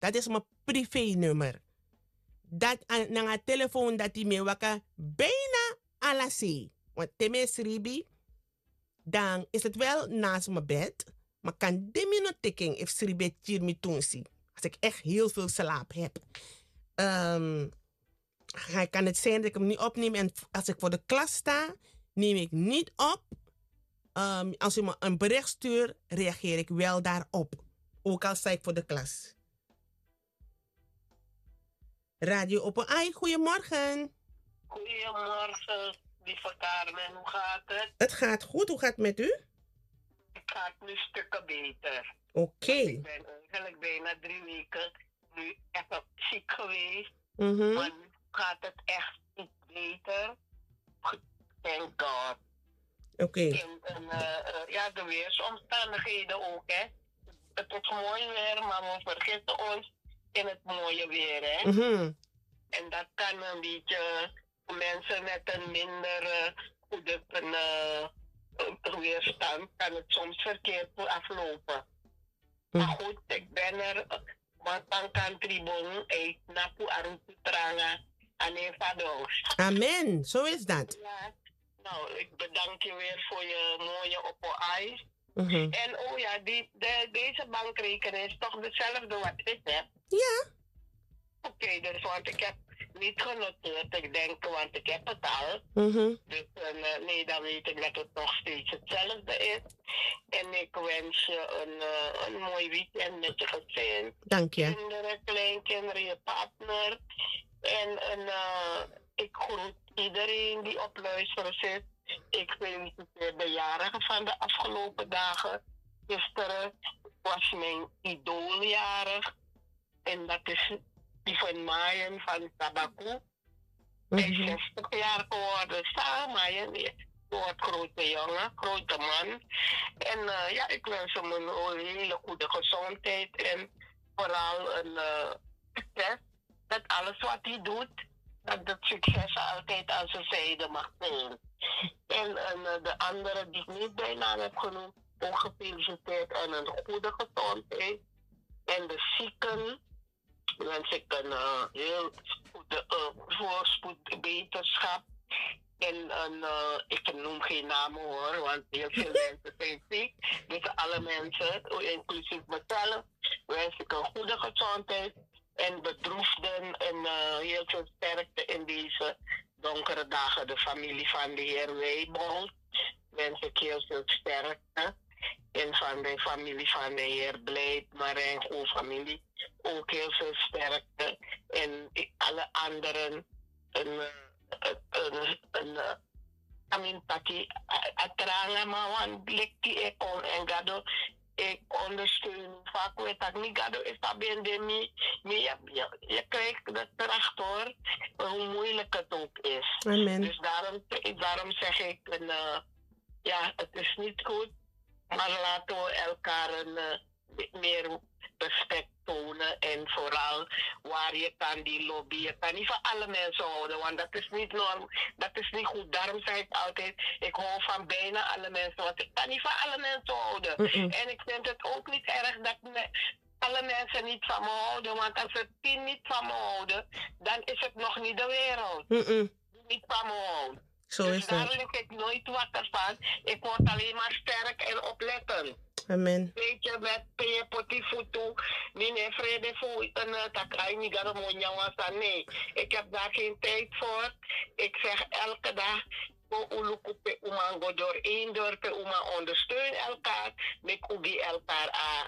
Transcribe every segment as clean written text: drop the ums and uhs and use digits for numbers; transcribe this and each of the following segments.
Dat is mijn privé-nummer. Dat aan een telefoon dat die me waka bijna alles. Want teme sribi, dan is het wel naast mijn bed. Maar kan de minuut tikken if sribi tirmi tunsi. Als ik echt heel veel slaap heb. Kan het zijn dat ik hem niet opneem. En als ik voor de klas sta, neem ik niet op. Als u me een bericht stuurt, reageer ik wel daarop. Ook al sta ik voor de klas. Radio Open Ai, goedemorgen. Goedemorgen, lieve Carmen. Hoe gaat het? Het gaat goed. Hoe gaat het met u? Het gaat nu stukken beter. Oké. Ik ben eigenlijk bijna 3 weken nu even ziek geweest. Maar nu gaat het echt iets beter. Thank God. Oké. Ja, de weersomstandigheden ook, hè. Het is mooi weer, maar we vergeten ons in het mooie weer, hè. En dat kan een beetje mensen met een minder goede weerstand, kan het soms verkeerd aflopen. Maar goed, ik ben er, want dan kan tribon uit Napu Arupu Tranga aan een vados. Amen, zo is dat. Ja, nou, ik bedank je weer voor je mooie oppo-ijs. En oh ja, deze bankrekening is toch dezelfde wat ik heb? Ja. Oké, dus want ik heb niet genoteerd, ik denk, want ik heb het al. Dus nee, dan weet ik dat het nog steeds hetzelfde is. En ik wens je een mooi weekend met je gezin. Dank je. Kinderen, kleinkinderen, je partner. En ik groet iedereen die op luisteren zit. Ik feliciteer de jarigen van de afgelopen dagen. Gisteren was mijn idooljarig. En dat is die van Maaien van Tabaku. Hij is 60 jaar geworden. Maaien wordt grote jongen, grote man. En ja, ik wens hem een hele goede gezondheid. En vooral een succes. Dat alles wat hij doet, dat het succes altijd aan zijn zijde mag zijn. En de anderen die ik niet bij naam heb genoemd, ook gefeliciteerd en een goede gezondheid. En de zieken wens ik een heel goede voorspoed, beterschap. En ik noem geen namen hoor, want heel veel mensen zijn ziek. Dus alle mensen, inclusief mezelf, wens ik een goede gezondheid. En bedroefden en heel veel sterkte in deze donkere dagen. De familie van de heer Weibold wens ik heel veel sterkte. En van de familie van de heer Blijt, Marengo familie, ook heel veel sterkte. En alle anderen amin taki atranga mawan lekki e kon en gado ik ondersteun vaak weet dat niet gado is dat ben de je krijgt de kracht hoor hoe moeilijk het ook is. Amen. Dus daarom zeg ik ja, het is niet goed, maar laten we elkaar meer respect tonen en vooral waar je kan die lobby. Je kan niet van alle mensen houden, want dat is niet norm, dat is niet goed. Daarom zeg ik altijd, ik hou van bijna alle mensen, want ik kan niet van alle mensen houden. En ik vind het ook niet erg dat alle mensen niet van me houden, want als er 10 niet van me houden, dan is het nog niet de wereld. Die niet van me houden. Zo dus is daar dat. lig ik nooit wakker van. Ik word alleen maar sterk en oplettend. Amen. Weet je, met P. Potifutu, meneer Vrede voor een takai niet gaan om nee. Ik heb daar geen tijd voor. Ik zeg elke dag, ulukupe umango door één dorp, uma ondersteun elkaar. Mek ugi elkaar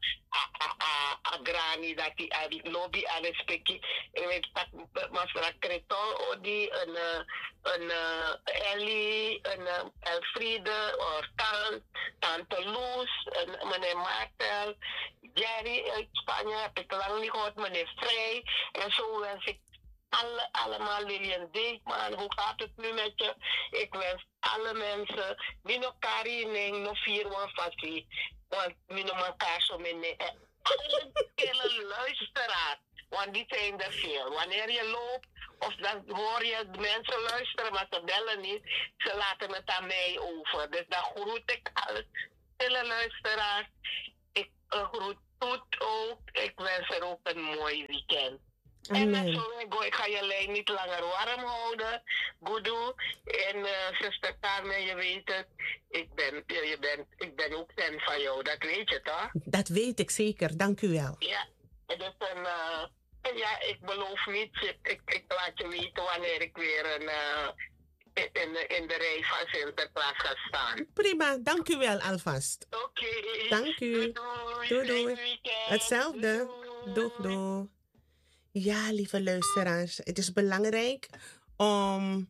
a grani dat die lobby aan het spreken. Ik weet dat Masra Kretol, Odi, een Ellie, een Elfriede, of Tante Loes, meneer Martel, Jerry uit Spanje heb ik lang niet gehoord, meneer Vrij. En zo wens ik allemaal Lilian Deekman, hoe gaat het nu met je? Ik wens alle mensen, Mino Karining, no 4 fassie, want Mino Mankaso, alle luisteraars, want die zijn er veel. Wanneer je loopt, of dan hoor je mensen luisteren, maar ze bellen niet, ze laten het aan mij over. Dus dan groet ik alle luisteraars. Ik groet Toet ook. Ik wens er ook een mooi weekend. En Amen. ik ga je lijn niet langer warm houden. Goedoe. En zuster Carmen, je weet het. Ik ben ook fan van jou. Dat weet je toch? Dat weet ik zeker. Dank u wel. Ja. Het is een... ja, ik beloof niet. Ik laat je weten wanneer ik weer in de rij van Sinterklaas ga staan. Prima. Dank u wel alvast. Oké. Dank u. Doei. Doei, Fijn doei. weekend. Hetzelfde. Doei. Doeg, doeg. Ja, lieve luisteraars. Het is belangrijk om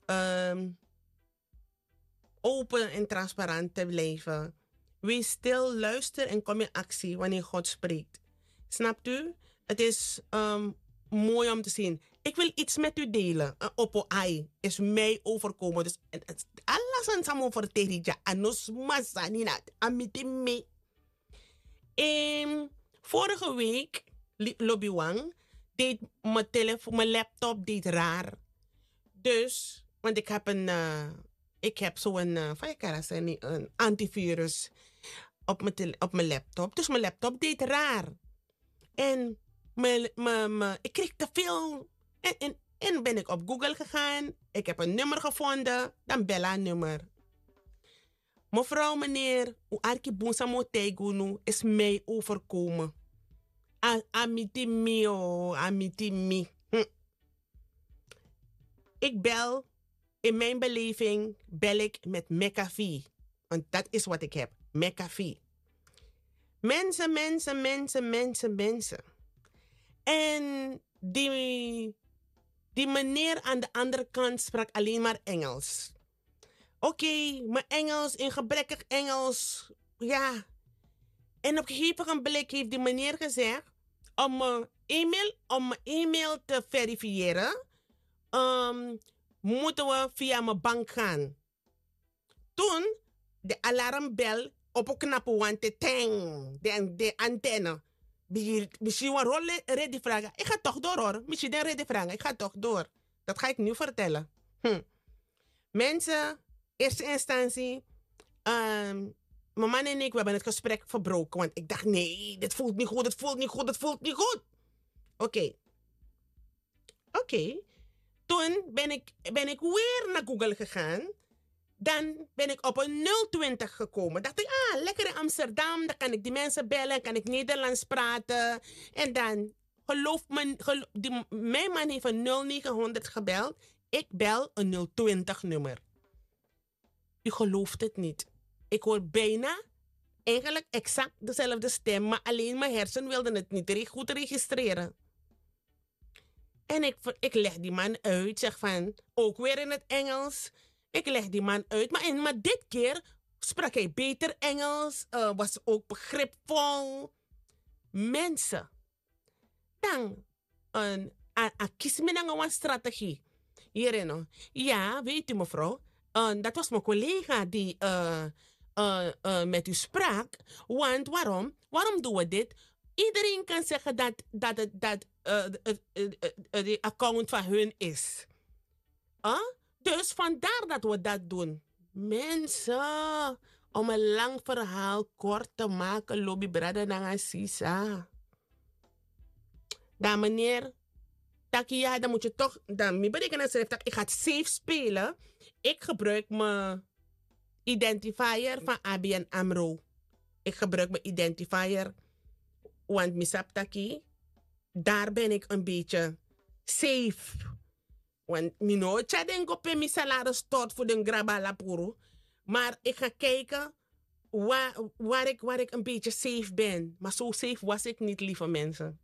open en transparant te blijven. Wees stil, luister en kom in actie wanneer God spreekt. Snapt u? Het is mooi om te zien. Ik wil iets met u delen. Oppo ai is mij overkomen. Dus alles aan samen voor tegen anos masanina amitime. Vorige week Lobiwang deed mijn laptop deed raar. Dus, want ik heb zo'n een antivirus op mijn laptop. Dus mijn laptop deed raar. En ik kreeg te veel. En ben ik op Google gegaan. Ik heb een nummer gevonden. Dan bella nummer. Mevrouw, meneer, u arki bunsa mo tegunu is mij overkomen. Amiti mio, amiti mi. Ik bel, in mijn beleving, bel ik met McAfee. Want dat is wat ik heb, McAfee. Mensen. En die meneer aan de andere kant sprak alleen maar Engels. Oké, mijn Engels, in gebrekkig Engels, ja. En op een gegeven moment heeft die meneer gezegd, om mijn e-mail te verifiëren, moeten we via mijn bank gaan. Toen, de alarmbel op een knappen, want de antenne. Misschien een rol ready vragen. Ik ga toch door hoor. Misschien een ready vragen. Ik ga toch door. Dat ga ik nu vertellen. Mensen, eerste instantie. Mijn man en ik, we hebben het gesprek verbroken. Want ik dacht, nee, dit voelt niet goed, het voelt niet goed. Oké. Toen ben ik weer naar Google gegaan. Dan ben ik op een 020 gekomen. Dacht ik, lekker in Amsterdam. Dan kan ik die mensen bellen, kan ik Nederlands praten. En dan, mijn man heeft een 0900 gebeld. Ik bel een 020 nummer. U gelooft het niet. Ik hoor bijna, eigenlijk exact dezelfde stem, maar alleen mijn hersen wilden het niet goed registreren. En ik leg die man uit, zeg van, ook weer in het Engels. Ik leg die man uit, maar dit keer sprak hij beter Engels, was ook begripvol. Mensen, dan kies me dan een strategie. Hierin, ja, weet u mevrouw, dat was mijn collega die met u sprak. Want waarom? Waarom doen we dit? Iedereen kan zeggen dat de account van hun is. Dus vandaar dat we dat doen. Mensen, om een lang verhaal kort te maken, lobby brada na sisa. Dan meneer, ja, dan moet je toch, dan mi berekenen schrijft dat ik ga het safe spelen. Ik gebruik mijn identifier van ABN AMRO. Ik gebruik mijn identifier, want misaptaki, daar ben ik een beetje safe. Want mino denk op mijn salaris stort voor de grabala puro. Maar ik ga kijken waar ik een beetje safe ben. Maar zo safe was ik niet, lieve mensen.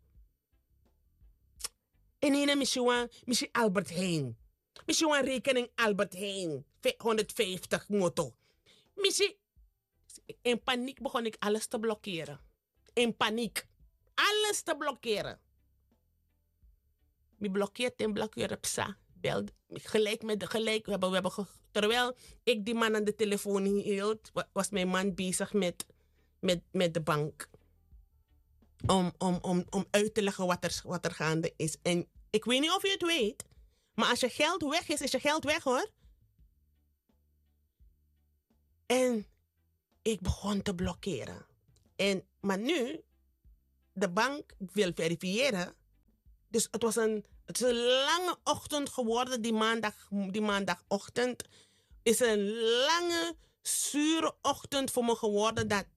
En hier misschien Albert Heijn. Misschien een rekening Albert Heijn. 150 motto. Misschien in paniek begon ik alles te blokkeren. In paniek. Alles te blokkeren. Ik blokkeert en blokkeert psa. Belde gelijk. Terwijl ik die man aan de telefoon hield, was mijn man bezig met de bank. Om uit te leggen wat er gaande is. En ik weet niet of je het weet, maar als je geld weg is je geld weg hoor. En ik begon te blokkeren. Maar nu, de bank wil verifiëren. Dus het is een lange ochtend geworden. Die maandagochtend is een lange, zure ochtend voor me geworden. Dat